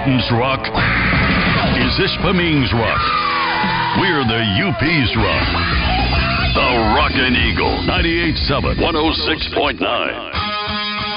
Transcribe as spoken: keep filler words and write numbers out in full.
Mountains rock? Is this Isipaming's rock? We're the U P's rock. The Rockin' Eagle, ninety-eight point seven, one oh six point nine.